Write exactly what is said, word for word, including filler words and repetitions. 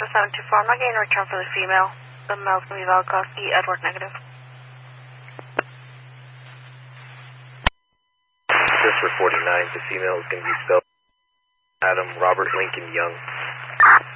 Delta seven two four, I'm not getting a return for the female. The male's going to be Valkoski, Edward negative. Just for forty-nine, the female is going to be spelled Adam Robert Lincoln Young.